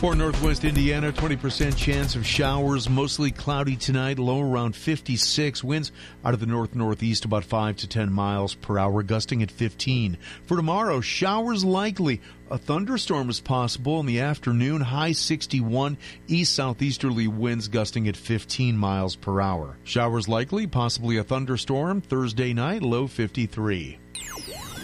For Northwest Indiana, 20% chance of showers, mostly cloudy tonight, low around 56. Winds out of the north-northeast about 5 to 10 miles per hour, gusting at 15. For tomorrow, showers likely. A thunderstorm is possible in the afternoon, high 61. East-southeasterly winds gusting at 15 miles per hour. Showers likely, possibly a thunderstorm Thursday night, low 53.